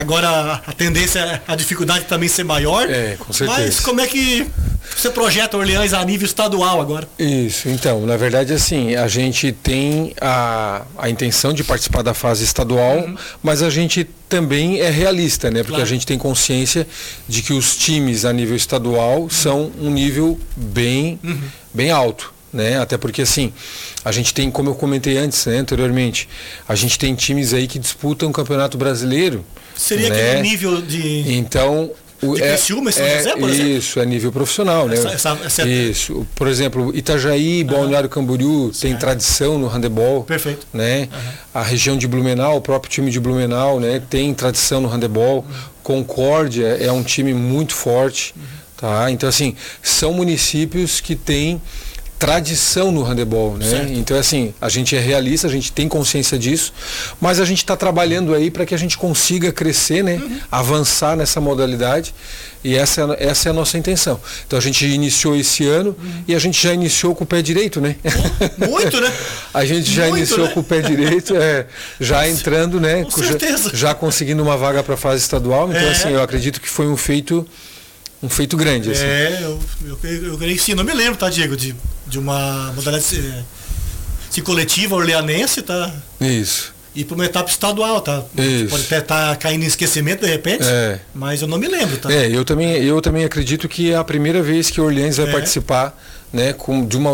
Agora a tendência é a dificuldade também ser maior. Com certeza. Mas como é que você projeta Orleans a nível estadual agora? Isso, então, na verdade, assim, a gente tem a intenção de participar da fase estadual, mas a gente também é realista, né? Porque Claro. a gente tem consciência de que os times a nível estadual são um nível bem alto. Né? Até porque assim, a gente tem, como eu comentei antes, né, anteriormente, a gente tem times aí que disputam o Campeonato Brasileiro. Seria né? aquele nível de... Então, de Criciúma e São José, por exemplo? Isso, é nível profissional, né? Isso. Por exemplo, Itajaí, Balneário Camboriú tem tradição no handebol. Perfeito. Né? A região de Blumenau, o próprio time de Blumenau, né, tem tradição no handebol. Concórdia é um time muito forte. Tá? Então, assim, são municípios que têm tradição no handebol, né? Certo. Então, assim, a gente é realista, a gente tem consciência disso, mas a gente está trabalhando aí para que a gente consiga crescer, né? Avançar nessa modalidade, e essa é a nossa intenção. Então, a gente iniciou esse ano e a gente já iniciou com o pé direito, né? Muito, né? A gente já iniciou, né, com o pé direito, já entrando, né? Com certeza. Já conseguindo uma vaga para a fase estadual. Então, assim, eu acredito que foi um feito grande. Assim. Eu creio que sim. Não me lembro, tá, Diego, de uma modalidade coletiva orleanense, tá? Isso. E para uma etapa estadual, tá? Isso. Pode até estar caindo em esquecimento de repente, mas eu não me lembro, tá? Eu também acredito que é a primeira vez que o Orleans vai participar, né, de uma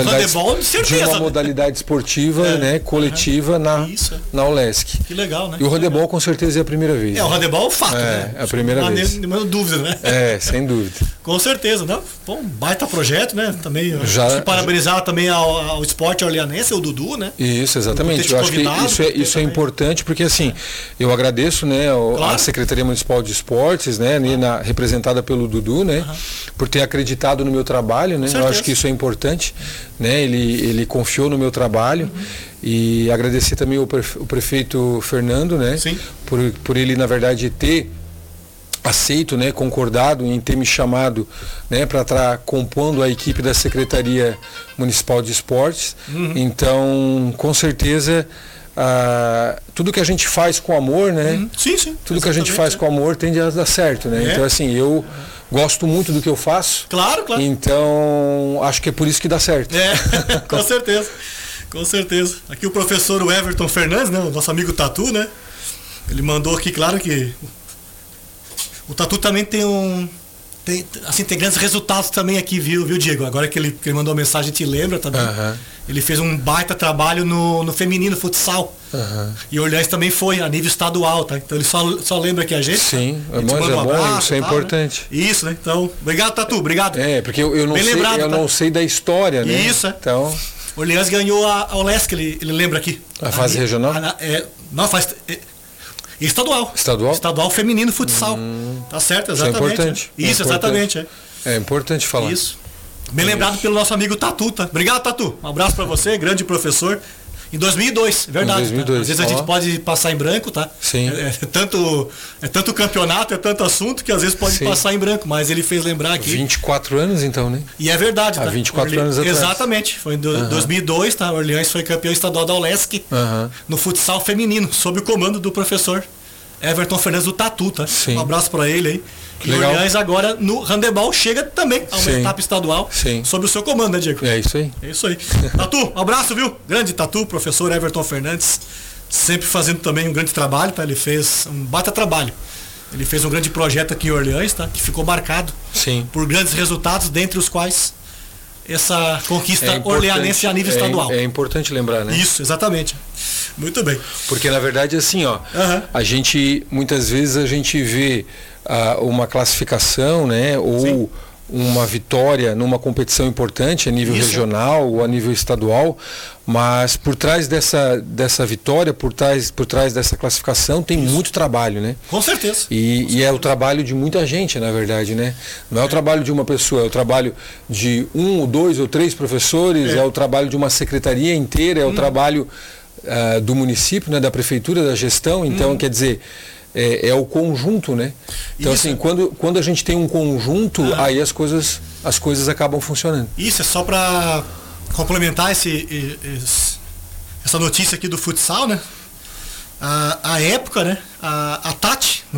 modalidade esportiva, né, coletiva na ULESC. Que legal, né? E o handebol com certeza é a primeira vez. O handebol é o fato, né? É a primeira vez. Não há nenhuma dúvida, né? Sem dúvida. Com certeza, não? Bom, baita projeto, né? Também se parabenizar também ao esporte orleanense, o Dudu, né? Isso, exatamente. Eu acho que isso é importante, porque assim, eu agradeço, né, a Secretaria Municipal de Esportes, né, representada pelo Dudu, né, por ter acreditado no meu trabalho, né? Eu acho que isso é importante, né? Ele confiou no meu trabalho. E agradecer também o prefeito Fernando, né? Sim. Por ele, na verdade, ter aceito, né, concordado em ter me chamado, né, para estar compondo a equipe da Secretaria Municipal de Esportes. Então, com certeza, tudo que a gente faz com amor, né? Sim. Tudo que a gente faz com amor tende a dar certo, né? Então, assim, eu gosto muito do que eu faço. Claro. Então, acho que é por isso que dá certo. Com certeza. Com certeza. Aqui o professor Everton Fernandes, né, o nosso amigo Tatu, né? Ele mandou aqui, claro que o Tatu também tem grandes resultados também aqui, viu, Diego? Agora que ele mandou a mensagem, te lembra também. Ele fez um baita trabalho no feminino futsal. E o Orleans também foi a nível estadual, tá? Então ele só lembra aqui a gente. Sim, tá? Bom, isso é importante. Né? Isso, né? Então, obrigado, Tatu, obrigado. Porque eu não sei da história, né? Isso, Então, o Orleans ganhou a ULESC, ele lembra aqui. A fase regional? Não, faz... Estadual. Estadual feminino futsal. Tá certo, exatamente. Isso é importante. Isso, exatamente. É importante falar. Isso. Bem lembrado pelo nosso amigo Tatu, tá? Obrigado, Tatu. Um abraço pra você, grande professor. Em 2002, verdade. Em 2002. Tá? Às vezes a gente pode passar em branco, tá? Sim. É tanto campeonato, é tanto assunto que às vezes pode passar em branco, mas ele fez lembrar aqui. 24 anos então, né? E é verdade, tá? 24 anos atrás. Exatamente. Foi em 2002, tá? O Orleans foi campeão estadual da ULESC no futsal feminino, sob o comando do professor Everton Fernandes do Tatu, tá? Sim. Um abraço para ele aí. E legal. o Orleans agora no handebol chega também a uma etapa estadual sob o seu comando, né, Diego? É isso aí. É isso aí. Tatu, um abraço, viu? Grande Tatu, professor Everton Fernandes, sempre fazendo também um grande trabalho, tá? Ele fez um baita trabalho. Ele fez um grande projeto aqui em Orleans, tá? Que ficou marcado por grandes resultados, dentre os quais essa conquista orleanense a nível estadual. É importante lembrar, né? Isso, exatamente. Muito bem. Porque na verdade assim, a gente muitas vezes a gente vê uma classificação, né, ou uma vitória numa competição importante a nível regional ou a nível estadual, mas por trás dessa vitória, por trás dessa classificação tem muito trabalho, né? Com certeza. E é o trabalho de muita gente, na verdade, né? Não é o trabalho de uma pessoa, é o trabalho de 1, 2 ou 3 professores, é o trabalho de uma secretaria inteira, é o trabalho do município, né, da prefeitura, da gestão. Então, quer dizer, é o conjunto, né? Então, assim, quando a gente tem um conjunto, aí as coisas acabam funcionando. Isso, é só para complementar essa notícia aqui do futsal, né? A época, né? A Tati,